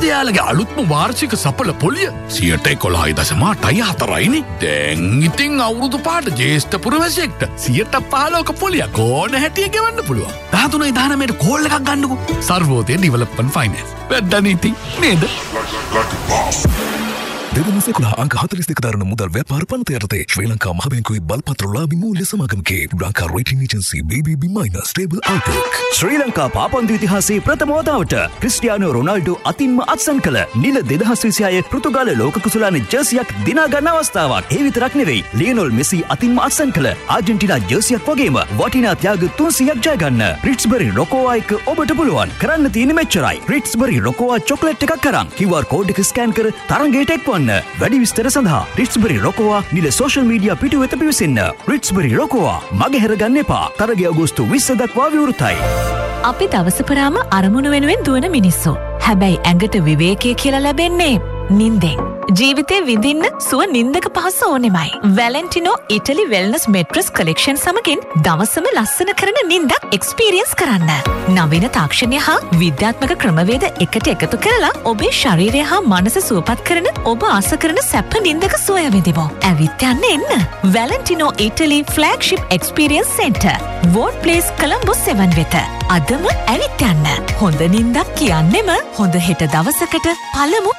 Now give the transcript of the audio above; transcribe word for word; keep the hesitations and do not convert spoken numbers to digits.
එයාලගේ අලුත්ම වාර්ෂික සඵල පොලිය සියයට එකොළහයි දශම අටයි හතරයිනේ. දැන් ඉතින් අවුරුදු පාට ජේෂ්ඨ පුරවැසියෙක්ට සියයට පහළොවක පොලියක් ඕන හැටිය ගෙවන්න පුළුවන්. දහතුනයි දහනවයට කෝල් එකක් ගන්නකෝ. Sarvodaya development finance. වැද්දා නීති නේද? දෙදහස් එකොළහ අංක හතළිස් දෙක දරන මුදල් ව්‍යාපාර පනත යටතේ ශ්‍රී ලංකා මහ බැංකුවේ බලපත්‍රලාභී මූල්‍ය සමාගමකේ Lanka rating agency B B B minus stable outlook. ශ්‍රී ලංකා පාපන්දු ඉතිහාසයේ ප්‍රථම වතාවට ක්‍රිස්ටියානෝ රොනාල්ඩෝ අතින්ම අත්සන් කළ නිල දෙදහස් විසිහය පෘතුගාල ලෝක කුසලාන ජර්සියක් දිනා ගන්න අවස්ථාවක්. ඒ විතරක් නෙවෙයි ලියනොල් මෙසි අතින්ම අත්සන් කළ ආජන්ටිනා ජර්සියක් වගේම වටිනා ත්‍යාග තුන්සියයක් ජය ගන්න. රිට්ස්බරි රොකෝවා එක ඔබට පුළුවන්. කරන්න තියෙන්නේ මෙච්චරයි. රිට්ස්බරි රොකෝවා චොක්ලට් එකක් කරන් Q R කෝඩ් එක ස්කෑන් කර තරඟයට එක්වන්න. වැඩි විස්තර සඳහා රිට්ස්බරි රොකෝවා නිල සෝෂල් මීඩියා පිටු වෙත පිවිසෙන්න. රිට්ස්බරි රොකෝවා මගහැර ගන්න එපා. තරගය අගෝස්තු විස්ස දක්වා විවෘතයි. අපි දවස පුරාම අරමුණු වෙනුවෙන් දුවන මිනිස්සු. හැබැයි ඇඟට විවේකයේ කියලා ලැබෙන්නේ නිින්දෙන්. ජීවිතේ විඳින්න සුව නිින්දක පහස ඕනෙමයි. වැලෙන්ටිනෝ ඉටලි වෙල්නස් මෙට්‍රස් කලෙක්ෂන් සමගින් දවසම ලස්සන කරන නිින්දක් එක්ස්පීරියන්ස් කරන්න. නවීන තාක්ෂණය හා විද්‍යාත්මක ක්‍රමවේද එකට එකතු කරලා ඔබේ ශරීරය හා මනස සුවපත් කරන ඔබ ආස කරන සැප නිින්දක සුවය විඳිමු. ඇවිත් යන්න එන්න. වැලෙන්ටිනෝ ඉටලි flagship experience centre. Word place Colombo seven වෙත. අදම ඇවිත් යන්න. හොඳ නිින්දක් කියන්නෙම හොඳ හෙට දවසකට පළමු